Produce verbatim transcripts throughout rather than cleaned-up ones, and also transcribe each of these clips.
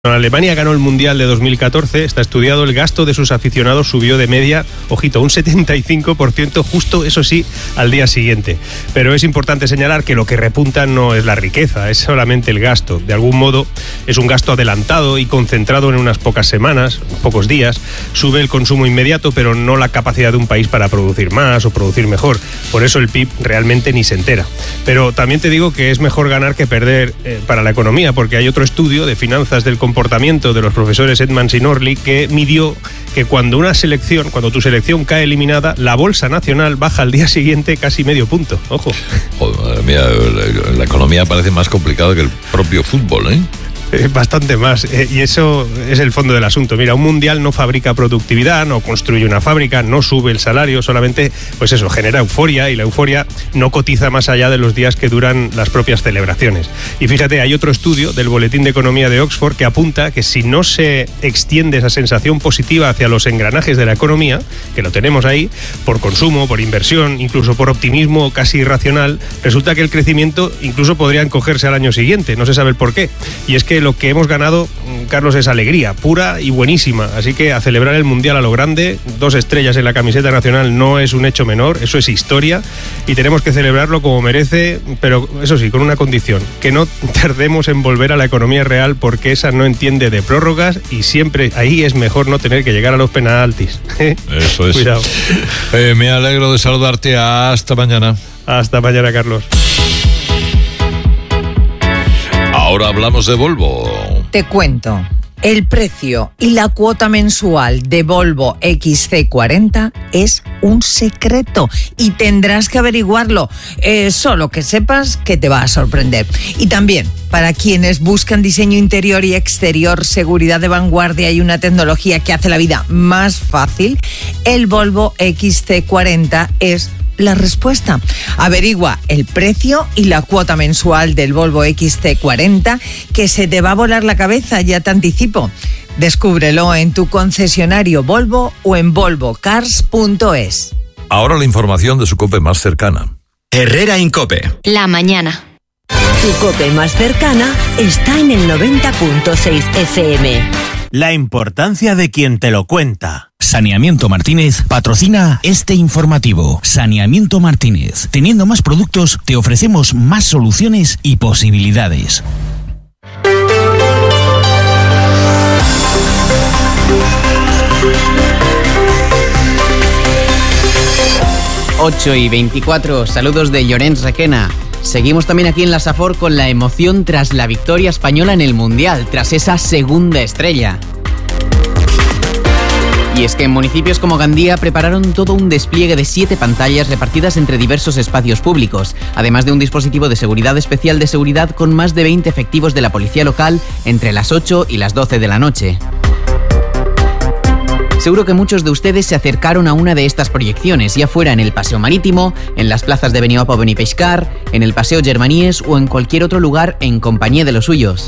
Cuando Alemania ganó el Mundial de dos mil catorce, está estudiado, el gasto de sus aficionados subió de media, ojito, un setenta y cinco por ciento, justo, eso sí, al día siguiente. Pero es importante señalar que lo que repunta no es la riqueza, es solamente el gasto. De algún modo, es un gasto adelantado y concentrado en unas pocas semanas, pocos días. Sube el consumo inmediato, pero no la capacidad de un país para producir más o producir mejor. Por eso el P I B realmente ni se entera. Pero también te digo que es mejor ganar que perder eh, para la economía, porque hay otro estudio de finanzas del comportamiento de los profesores Edmans y Norley que midió que cuando una selección, cuando tu selección cae eliminada, la bolsa nacional baja al día siguiente casi medio punto. Ojo. Joder, madre mía, la, la economía parece más complicada que el propio fútbol, ¿eh? Eh, bastante más, eh, y eso es el fondo del asunto. Mira, un mundial no fabrica productividad, no construye una fábrica, no sube el salario, solamente, pues eso, genera euforia, y la euforia no cotiza más allá de los días que duran las propias celebraciones. Y fíjate, hay otro estudio del Boletín de Economía de Oxford que apunta que si no se extiende esa sensación positiva hacia los engranajes de la economía, que lo tenemos ahí, por consumo, por inversión, incluso por optimismo casi irracional, resulta que el crecimiento incluso podría encogerse al año siguiente, no se sabe el por qué. Y es que lo que hemos ganado, Carlos, es alegría pura y buenísima, así que a celebrar el Mundial a lo grande. Dos estrellas en la camiseta nacional no es un hecho menor, eso es historia, y tenemos que celebrarlo como merece, pero eso sí, con una condición: que no tardemos en volver a la economía real, porque esa no entiende de prórrogas, y siempre ahí es mejor no tener que llegar a los penaltis. Eso es. Cuidado. Eh, me alegro de saludarte. Hasta mañana. Hasta mañana, Carlos. Ahora hablamos de Volvo. Te cuento. El precio y la cuota mensual de Volvo X C cuarenta es un secreto y tendrás que averiguarlo. Eh, solo que sepas que te va a sorprender. Y también, para quienes buscan diseño interior y exterior, seguridad de vanguardia y una tecnología que hace la vida más fácil, el Volvo X C cuarenta es la respuesta. Averigua el precio y la cuota mensual del Volvo X C cuarenta, que se te va a volar la cabeza, ya te anticipo. Descúbrelo en tu concesionario Volvo o en volvo cars punto es. Ahora la información de su COPE más cercana. Herrera Incope. La mañana. Tu COPE más cercana está en el noventa punto seis F M. La importancia de quien te lo cuenta. Saneamiento Martínez patrocina este informativo. Saneamiento Martínez. Teniendo más productos, te ofrecemos más soluciones y posibilidades. ocho y veinticuatro, saludos de Llorenç Requena. Seguimos también aquí en la Safor con la emoción tras la victoria española en el Mundial, tras esa segunda estrella. Y es que en municipios como Gandía prepararon todo un despliegue de siete pantallas repartidas entre diversos espacios públicos, además de un dispositivo de seguridad especial de seguridad con más de veinte efectivos de la policía local entre las ocho y las doce de la noche. Seguro que muchos de ustedes se acercaron a una de estas proyecciones, ya fuera en el Paseo Marítimo, en las plazas de Benioapa o Benipeixcar, en el Paseo Germanies o en cualquier otro lugar en compañía de los suyos.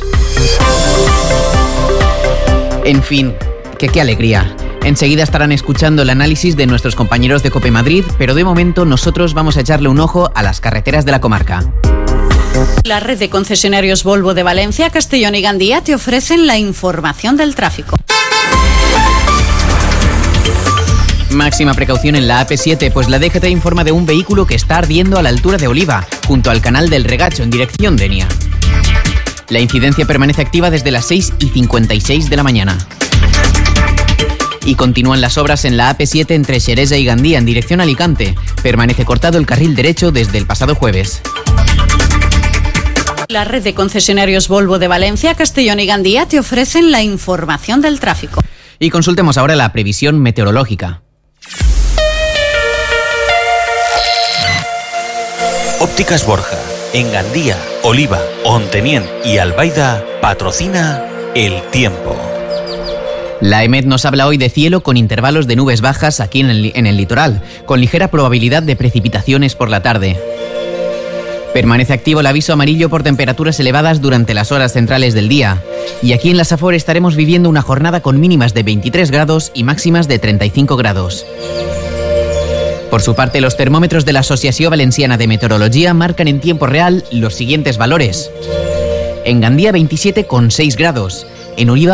En fin, que qué alegría. Enseguida estarán escuchando el análisis de nuestros compañeros de COPE Madrid, pero de momento nosotros vamos a echarle un ojo a las carreteras de la comarca. La red de concesionarios Volvo de Valencia, Castellón y Gandía te ofrecen la información del tráfico. Máxima precaución en la A P siete, pues la D G T informa de un vehículo que está ardiendo a la altura de Oliva, junto al canal del Regacho, en dirección de Enia. La incidencia permanece activa desde las seis y cincuenta y seis de la mañana. Y continúan las obras en la A P siete entre Xeresa y Gandía, en dirección a Alicante. Permanece cortado el carril derecho desde el pasado jueves. La red de concesionarios Volvo de Valencia, Castellón y Gandía te ofrecen la información del tráfico. Y consultemos ahora la previsión meteorológica. Ópticas Borja, en Gandía, Oliva, Onteniente y Albaida, patrocina el tiempo. La EMET nos habla hoy de cielo con intervalos de nubes bajas aquí en el, en el litoral, con ligera probabilidad de precipitaciones por la tarde. Permanece activo el aviso amarillo por temperaturas elevadas durante las horas centrales del día. Y aquí en la Safor estaremos viviendo una jornada con mínimas de veintitrés grados y máximas de treinta y cinco grados. Por su parte, los termómetros de la Asociación Valenciana de Meteorología marcan en tiempo real los siguientes valores. En Gandía veintisiete coma seis grados, En Oliva